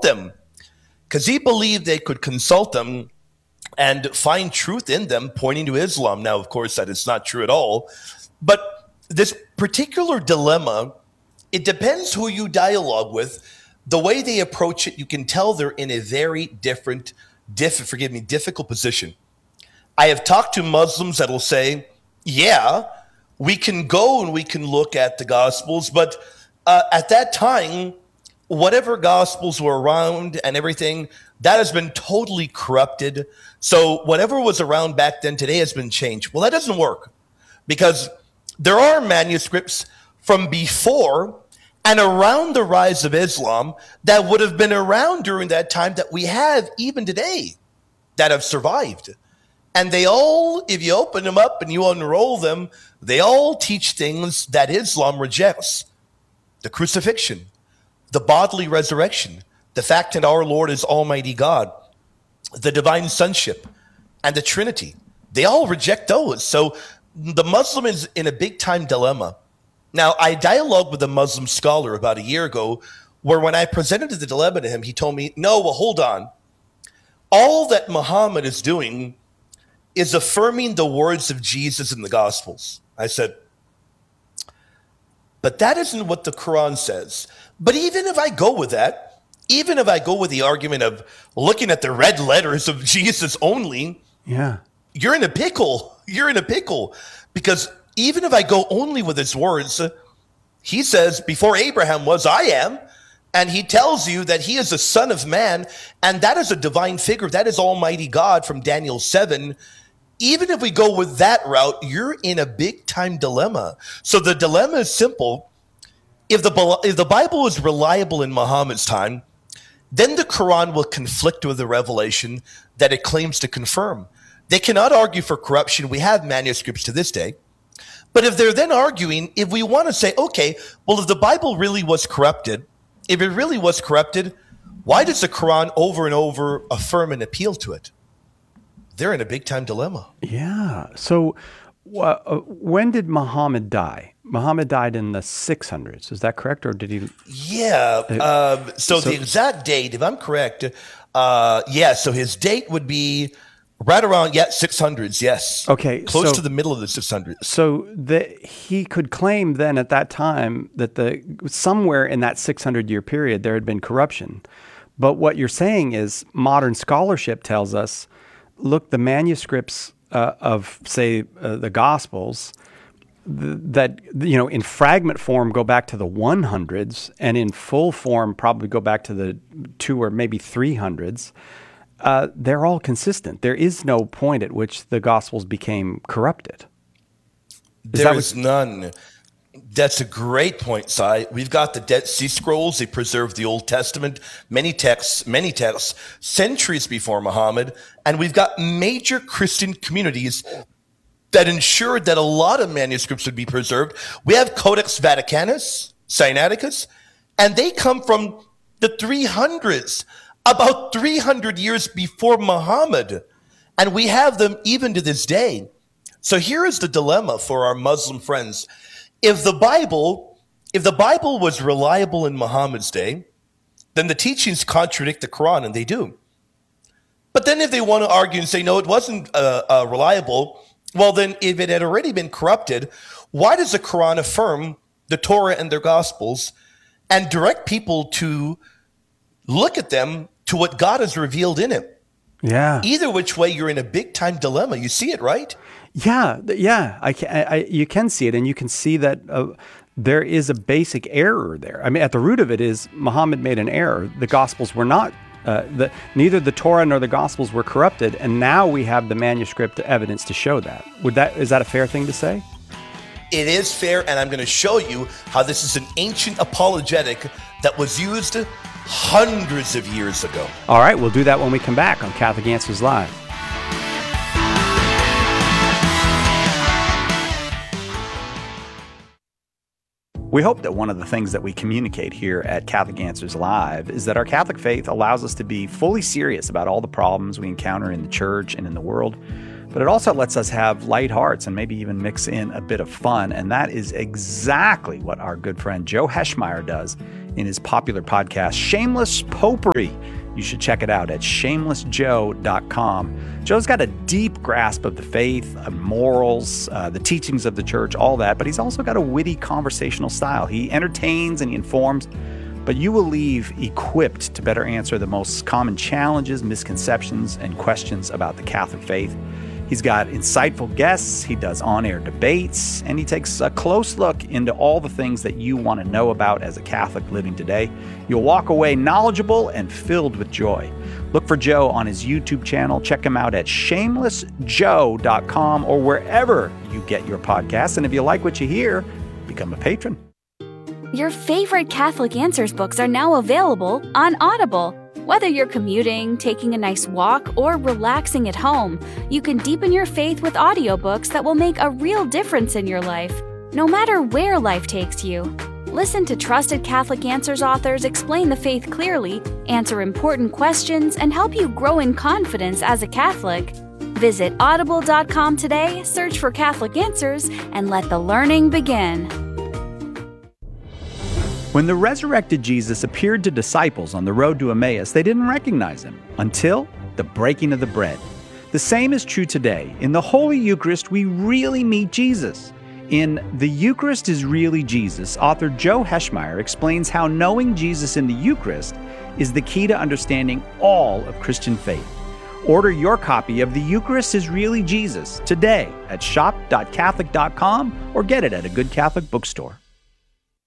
them because he believed they could consult them and find truth in them, pointing to Islam. Now, of course, that is not true at all. But this particular dilemma, it depends who you dialogue with. The way they approach it, you can tell they're in a very difficult position. I have talked to Muslims that will say, yeah, we can go and we can look at the Gospels, but at that time, whatever Gospels were around and everything, that has been totally corrupted. So whatever was around back then today has been changed. Well, that doesn't work because there are manuscripts from before and around the rise of Islam that would have been around during that time that we have even today that have survived. And they all, if you open them up and you unroll them, they all teach things that Islam rejects. The crucifixion, the bodily resurrection, the fact that our Lord is Almighty God, the divine sonship, and the Trinity. They all reject those. So the Muslim is in a big-time dilemma. Now, I dialogued with a Muslim scholar about a year ago where when I presented the dilemma to him, he told me, no, well, hold on. All that Muhammad is doing is affirming the words of Jesus in the Gospels. I said, but that isn't what the Quran says. But even if I go with that, even if I go with the argument of looking at the red letters of Jesus only, you're in a pickle. You're in a pickle. Because even if I go only with his words, he says, before Abraham was, I am. And he tells you that he is a son of man. And that is a divine figure. That is Almighty God from Daniel 7. Even if we go with that route, you're in a big-time dilemma. So the dilemma is simple. If the Bible is reliable in Muhammad's time, then the Quran will conflict with the revelation that it claims to confirm. They cannot argue for corruption. We have manuscripts to this day. But if they're then arguing, if we want to say, okay, well, if the Bible really was corrupted, if it really was corrupted, why does the Quran over and over affirm and appeal to it? They're in a big-time dilemma. Yeah. So when did Muhammad die? Muhammad died in the 600s. Is that correct? Or did he? Yeah. So the exact date, if I'm correct, so his date would be right around, 600s, yes. Okay. Close to the middle of the 600s. So he could claim then at that time that somewhere in that 600-year period there had been corruption. But what you're saying is modern scholarship tells us, look, the manuscripts of, say, the Gospels, that, in fragment form go back to the 100s, and in full form probably go back to the 2 or maybe 300s. They're all consistent. There is no point at which the Gospels became corrupted. There is none. That's a great point, Si. We've got the Dead Sea Scrolls. They preserved the Old Testament, many texts, centuries before Muhammad. And we've got major Christian communities that ensured that a lot of manuscripts would be preserved. We have Codex Vaticanus, Sinaiticus, and they come from the 300s, about 300 years before Muhammad. And we have them even to this day. So here is the dilemma for our Muslim friends. If the Bible was reliable in Muhammad's day, then the teachings contradict the Quran, and they do. But then if they want to argue and say, no, it wasn't reliable, well, then if it had already been corrupted, why does the Quran affirm the Torah and their Gospels and direct people to look at them to what God has revealed in it? Yeah. Either which way, you're in a big-time dilemma. You see it, right? Yeah. You can see it, and you can see that there is a basic error there. I mean, at the root of it is Muhammad made an error. The Gospels were not, neither the Torah nor the Gospels were corrupted, and now we have the manuscript evidence to show that. Is that a fair thing to say? It is fair, and I'm going to show you how this is an ancient apologetic that was used hundreds of years ago. All right, we'll do that when we come back on Catholic Answers Live. We hope that one of the things that we communicate here at Catholic Answers Live is that our Catholic faith allows us to be fully serious about all the problems we encounter in the church and in the world, but it also lets us have light hearts and maybe even mix in a bit of fun. And that is exactly what our good friend Joe Heschmeyer does in his popular podcast, Shameless Popery. You should check it out at shamelessjoe.com. Joe's got a deep grasp of the faith, morals, the teachings of the church, all that, but he's also got a witty conversational style. He entertains and he informs, but you will leave equipped to better answer the most common challenges, misconceptions, and questions about the Catholic faith. He's got insightful guests, he does on-air debates, and he takes a close look into all the things that you want to know about as a Catholic living today. You'll walk away knowledgeable and filled with joy. Look for Joe on his YouTube channel. Check him out at shamelessjoe.com or wherever you get your podcasts. And if you like what you hear, become a patron. Your favorite Catholic Answers books are now available on Audible. Whether you're commuting, taking a nice walk, or relaxing at home, you can deepen your faith with audiobooks that will make a real difference in your life, no matter where life takes you. Listen to trusted Catholic Answers authors explain the faith clearly, answer important questions, and help you grow in confidence as a Catholic. Visit audible.com today, search for Catholic Answers, and let the learning begin. When the resurrected Jesus appeared to disciples on the road to Emmaus, they didn't recognize him until the breaking of the bread. The same is true today. In the Holy Eucharist, we really meet Jesus. In The Eucharist is Really Jesus, author Joe Heschmeyer explains how knowing Jesus in the Eucharist is the key to understanding all of Christian faith. Order your copy of The Eucharist is Really Jesus today at shop.catholic.com or get it at a good Catholic bookstore.